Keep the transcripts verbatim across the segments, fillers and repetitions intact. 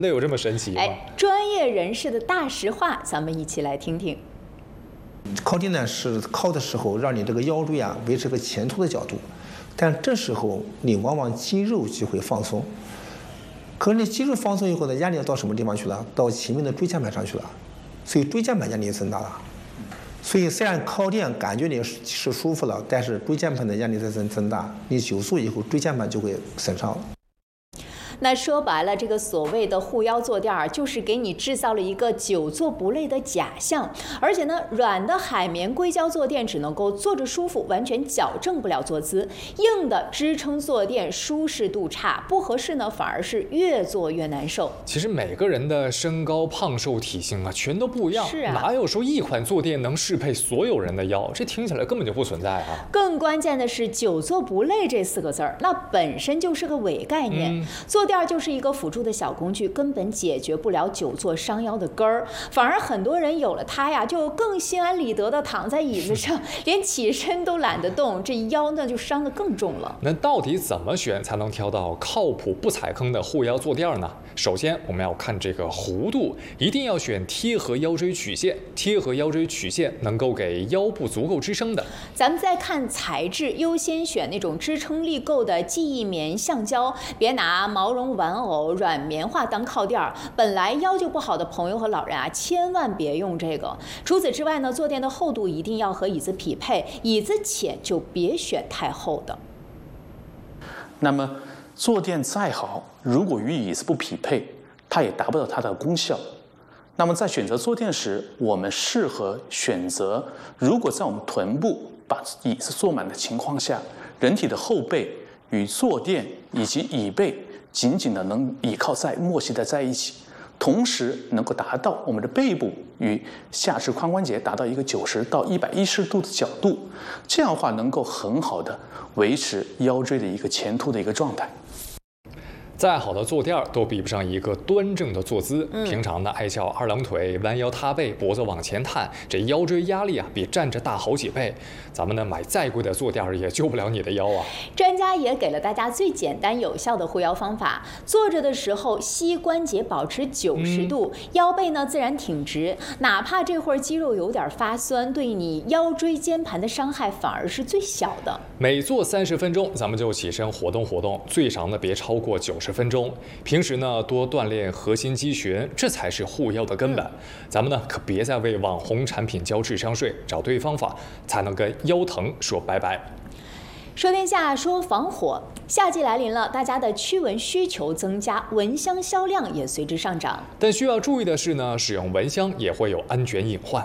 那有这么神奇吗？ 哎，专业人士的大实话，咱们一起来听听。 靠垫呢是靠的时候，让你这个腰椎啊维持个前凸的角度，但这时候你往往肌肉就会放松。可是你肌肉放松以后呢，压力到什么地方去了？到前面的椎间盘上去了，所以椎间盘压力增大了。所以虽然靠垫感觉你是舒服了，但是椎间盘的压力在增增大，你久坐以后椎间盘就会损伤。 那说白了，这个所谓的护腰坐垫儿，就是给你制造了一个久坐不累的假象。而且呢，软的海绵硅胶坐垫只能够坐着舒服，完全矫正不了坐姿；硬的支撑坐垫舒适度差，不合适呢，反而是越坐越难受。 其实每个人的身高、胖瘦、体型啊，全都不一样， 是啊， 哪有说一款坐垫能适配所有人的腰？这听起来根本就不存在啊！ 更关键的是，久坐不累这四个字儿，那本身就是个伪概念。嗯、坐垫就是一个辅助的小工具，根本解决不了久坐伤腰的根儿。反而很多人有了它呀，就更心安理得的躺在椅子上，连起身都懒得动，这腰呢就伤得更重了。 那到底怎么选才能挑到靠谱不踩坑的护腰坐垫呢？首先，我们要看这个弧度，一定要选贴合腰椎曲线，贴合腰椎曲线能够给腰部足够支撑的。 咱们再看材质，优先选那种支撑力够的记忆棉、橡胶，别拿毛绒玩偶、软棉花当靠垫儿。本来腰就不好的朋友和老人啊，千万别用这个。除此之外呢，坐垫的厚度一定要和椅子匹配，椅子浅就别选太厚的。 那么坐垫再好，如果与椅子不匹配，它也达不到它的功效。那么在选择坐垫时，我们适合选择，如果在我们臀部把椅子坐满的情况下，人体的后背与坐垫以及椅背紧紧的能倚靠在默契的在一起，同时能够达到我们的背部与下肢髋关节达到一个九十到一百一十度的角度，这样的话能够很好的维持腰椎的一个前凸的一个状态。 再好的坐垫都比不上一个端正的坐姿。 嗯、 平常呢，爱翘二郎腿、弯腰塌背、脖子往前探，这腰椎压力啊比站着大好几倍。咱们呢买再贵的坐垫也救不了你的腰啊。 专家也给了大家最简单有效的护腰方法：坐着的时候，膝关节保持九十度，嗯、腰背呢自然挺直，哪怕这会儿肌肉有点发酸，对你腰椎间盘的伤害反而是最小的。 每坐三十分钟，咱们就起身活动活动，最长呢别超过九十分钟。平时呢多锻炼核心肌群，这才是护腰的根本。嗯、咱们呢可别再为网红产品交智商税，找对方法才能跟腰疼说拜拜。 说天下，说防火。夏季来临了，大家的驱蚊需求增加，蚊香销量也随之上涨。 但需要注意的是呢，使用蚊香也会有安全隐患。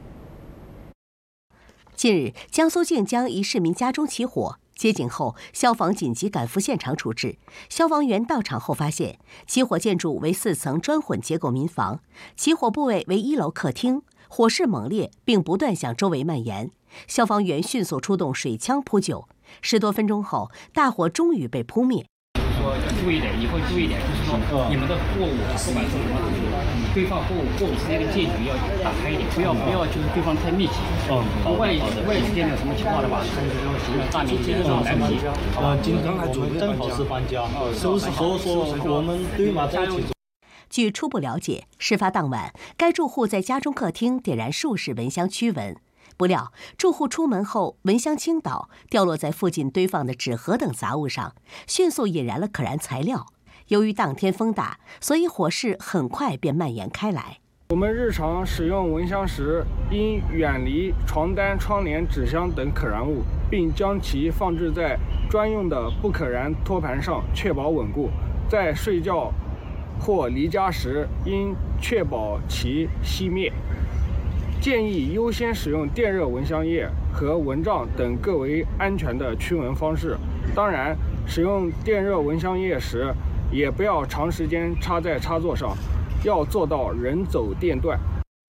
近日，江苏靖江一市民家中起火，接警后，消防紧急赶赴现场处置。消防员到场后发现，起火建筑为四层砖混结构民房，起火部位为一楼客厅，火势猛烈，并不断向周围蔓延。消防员迅速出动水枪扑救，十多分钟后，大火终于被扑灭。 说要注意点，以后注意点，就是说你们的货物啊，不管是什么，堆放货物货物之间的间距要打开一点，不要不要就是堆放太密集。嗯，万一万一间有什么情况的话，甚至说形成大面积的来不及。 呃，今天还准正好是搬家，收拾所说我们堆码在一起。 据初步了解，事发当晚，该住户在家中客厅点燃数式蚊香驱蚊。不料，住户出门后，蚊香倾倒，掉落在附近堆放的纸盒等杂物上，迅速引燃了可燃材料。由于当天风大，所以火势很快便蔓延开来。 我们日常使用蚊香时，应远离床单、窗帘、纸箱等可燃物，并将其放置在专用的不可燃托盘上，确保稳固。在睡觉或离家时，应确保其熄灭。建议优先使用电热蚊香液和蚊帐等更为安全的驱蚊方式。当然，使用电热蚊香液时，也不要长时间插在插座上，要做到人走电断。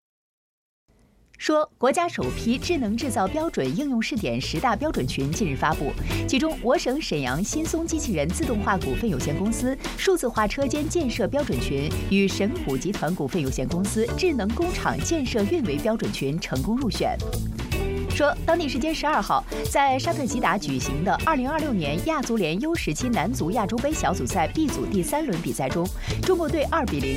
说，国家首批智能制造标准应用试点十大标准群近日发布，其中我省沈阳新松机器人自动化股份有限公司数字化车间建设标准群与神虎集团股份有限公司智能工厂建设运维标准群成功入选。说，当地时间十二号，在沙特吉达举行的二零二六年亚足联 U 十七男足亚洲杯小组赛 B 组第三轮比赛中，中国队二比零